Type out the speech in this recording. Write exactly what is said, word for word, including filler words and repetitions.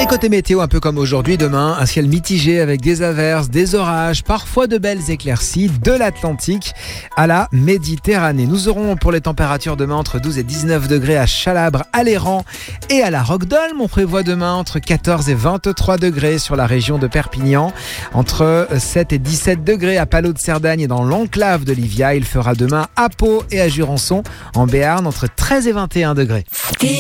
Et côté météo, un peu comme aujourd'hui, demain, un ciel mitigé avec des averses, des orages, parfois de belles éclaircies de l'Atlantique à la Méditerranée. Nous aurons pour les températures demain entre douze et dix-neuf degrés à Chalabre, à l'Héran et à la Roque-d'Olme. On prévoit demain entre quatorze et vingt-trois degrés sur la région de Perpignan, entre sept et dix-sept degrés à Palot de Cerdagne et dans l'enclave de Livia. Il fera demain à Pau et à Jurançon en Béarn entre treize et vingt et un degrés.